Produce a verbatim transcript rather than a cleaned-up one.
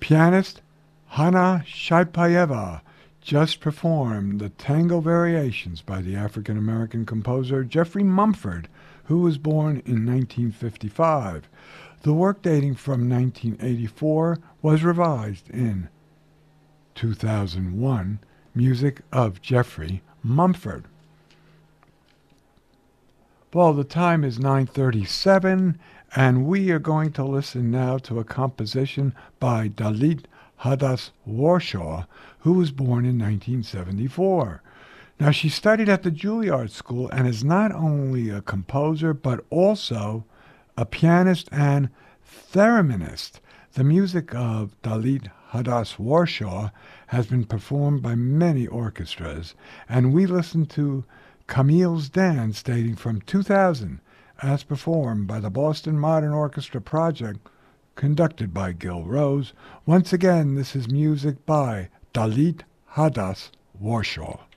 Pianist Hanna Shaipayeva just performed the Tango Variations by the African-American composer Jeffrey Mumford, who was born in nineteen fifty-five. The work, dating from nineteen eighty-four, was revised in two thousand one, music of Jeffrey Mumford. Well, the time is nine thirty-seven, and we are going to listen now to a composition by Dalit Hadass Warshaw, who was born in nineteen seventy-four. Now, she studied at the Juilliard School and is not only a composer, but also a pianist and thereminist. The music of Dalit Hadass Warshaw has been performed by many orchestras, and we listen to Camille's Dance, dating from two thousand, as performed by the Boston Modern Orchestra Project, conducted by Gil Rose. Once again, this is music by Dalit Hadass Warshaw.